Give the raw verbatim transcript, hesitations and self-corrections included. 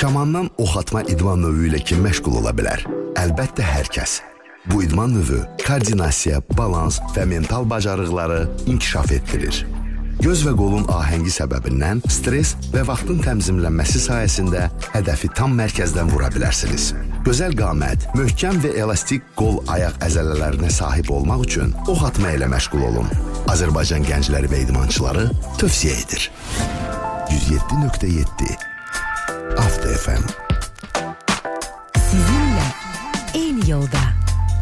Kamandan ox atma idman növü ilə kim məşğul ola bilər? Əlbəttə hər kəs. Bu idman növü koordinasiya, balans və mental bacarıqları inkişaf etdirir. Göz və qolun ahəngi səbəbindən stres və vaxtın tənzimlənməsi sayəsində hədəfi tam mərkəzdən vura bilərsiniz. Gözəl qamət, möhkəm və elastik qol-ayaq əzələlərinə sahib olmaq üçün ox atma ilə məşğul olun. Azərbaycan gəncləri və idmançıları tövsiyə edir. yüz yeddi nöqtə yeddi Avto F M. Sizinlə eyni yolda.